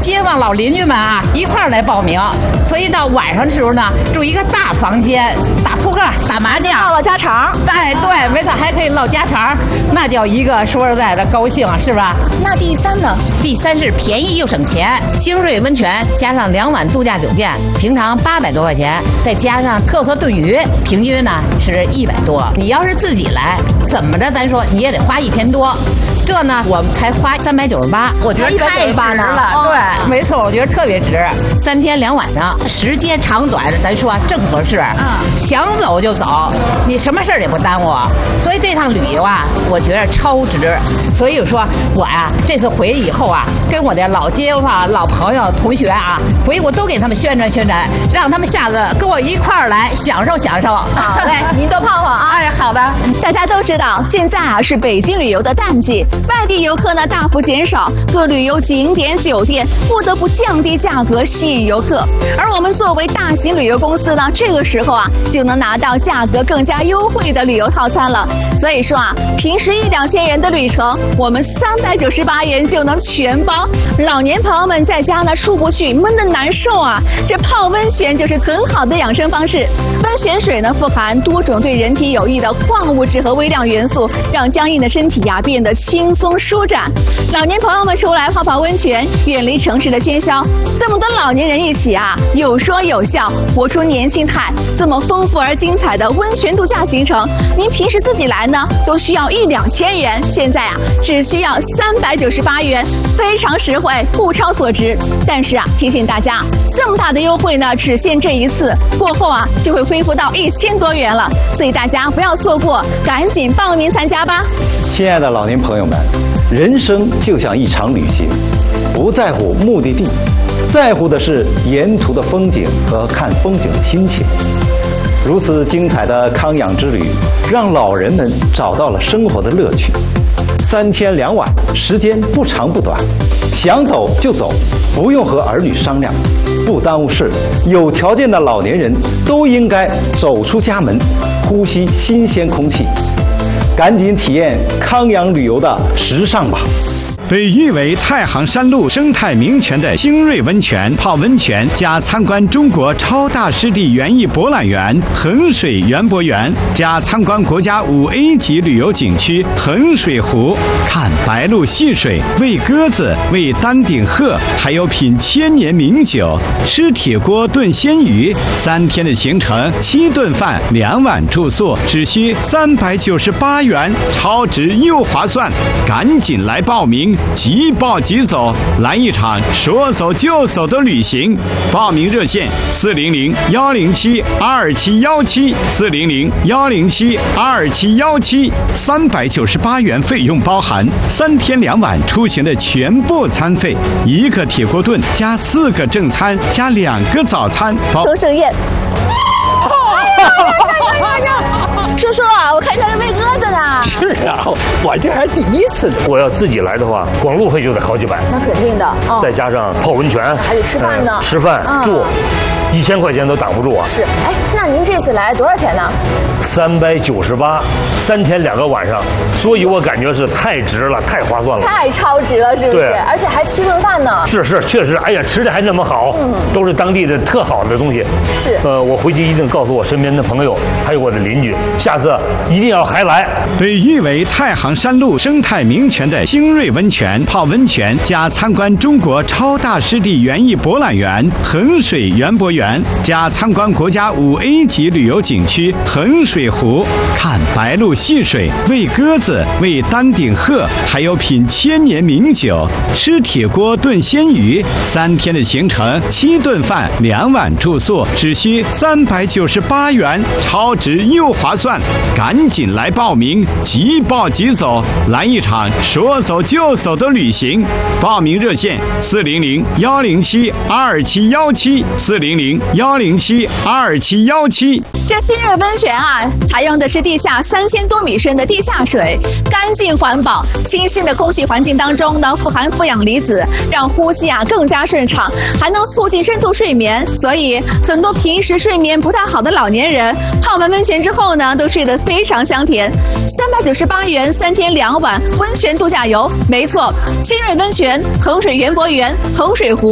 街坊老邻居们啊一块儿来报名。所以到晚上的时候呢，住一个大房间，打扑克、打麻将， 唠家常。 哎，对，没错，还可以唠家常，那叫一个说实在的高兴，是吧？ 那第3呢？ 第3是便宜又省钱，星瑞温泉加上2晚度假酒店，平常800多块钱，再加上特色炖鱼，平均呢是100多。你要是自己来，怎么着咱说你也得花1天多。这呢，我们才花398，我觉得太值了。对，没错，我觉得特别值。3天2晚上，时间长短咱说正合适。想走就走，你什么事儿也不耽误。所以这趟旅游啊，我觉得超值。所以说我呀，这次回去以后啊，跟我的老街坊、老朋友、同学啊，回去我都给他们宣传宣传，让他们下次跟我一块儿来享受享受。 好嘞，您多泡泡啊！ 哎，好的。 大家都知道，现在啊是北京旅游的淡季。外地游客呢大幅减少，各旅游景点、酒店不得不降低价格吸引游客。而我们作为大型旅游公司呢，这个时候啊就能拿到价格更加优惠的旅游套餐了。所以说啊，平时1-2千元的旅程，我们398元就能全包。老年朋友们在家呢出不去，闷得难受啊，这泡温泉就是很好的养生方式。温泉水呢富含多种对人体有益的矿物质和微量元素，让僵硬的身体呀变得轻松舒展。老年朋友们出来泡泡温泉，远离城市的喧嚣，这么多老年人一起啊，有说有笑，活出年轻态。这么丰富而精彩的温泉度假行程，您平时自己来呢，都需要1-2千元，现在啊，只需要398元，非常实惠，物超所值。但是啊，提醒大家，这么大的优惠呢，只限这一次，过后啊，就会恢复到1000多元了。所以大家不要错过，赶紧报名参加吧。 亲爱的老年朋友们，人生就像一场旅行，不在乎目的地，在乎的是沿途的风景和看风景的心情。如此精彩的康养之旅，让老人们找到了生活的乐趣。3天2晚，时间不长不短，想走就走，不用和儿女商量，不耽误事。有条件的老年人都应该走出家门，呼吸新鲜空气。赶紧体验康养旅游的时尚吧！ 被誉为太行山路生态名泉的星瑞温泉，泡温泉加参观中国超大湿地园艺博览园衡水园博园，加参观国家5A 级旅游景区衡水湖，看白鹭戏水，喂鸽子，喂丹顶鹤，还有品千年名酒，吃铁锅炖鲜鱼。3天的行程，7顿饭，2晚住宿，只需398元，超值又划算，赶紧来报名！即报即走，来一场说走就走的旅行。报名热线400-107-2717，400-107-2717，398元费用包含3天2晚出行的全部餐费，1个铁锅炖加4个正餐加2个早餐。 丰盛宴。叔叔啊，我看他是喂鸽子呢。 是啊，我这还第一次呢。我要自己来的话，光路费就得好几百。 那肯定的， 再加上泡温泉， 还得吃饭呢。 吃饭住，1000块钱都挡不住啊。 是，哎，那您这次来多少钱呢 ？398，3天2个晚上，所以我感觉是太值了，太划算了， 太超值了，是不是？而且还7顿饭呢。 是，确实，哎呀，吃的还那么好，都是当地的特好的东西。 是， 我回去一定告诉我身边的朋友，还有我的邻居，下次一定要还来。 被誉为太行山路生态名泉的星瑞温泉，泡温泉加参观中国超大湿地园艺博览园衡水园博园，加参观国家5A 级旅游景区衡水湖，看白鹭戏水，喂鸽子，喂丹顶鹤，还有品千年名酒，吃铁锅炖鲜鱼。3天的行程，7顿饭，2晚住宿，只需398元，超值又划算，赶紧来报名！即报即走，来一场说走就走的旅行。报名热线400-107-2717，400-107-2717。 这新瑞温泉啊，采用的是地下3000多米深的地下水，干净环保，清新的空气环境当中呢，富含负氧离子，让呼吸啊更加顺畅，还能促进深度睡眠。所以很多平时睡眠不太好的老年人，泡完温泉之后呢，都睡得非常香甜。398元3天2晚温泉度假游，没错，新瑞温泉衡水园博园衡水湖。